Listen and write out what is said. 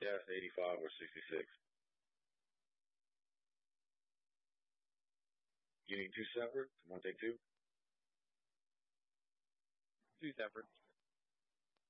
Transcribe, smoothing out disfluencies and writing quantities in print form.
Yes, 85 or 66. You need two separate? Want to take two? Two separate.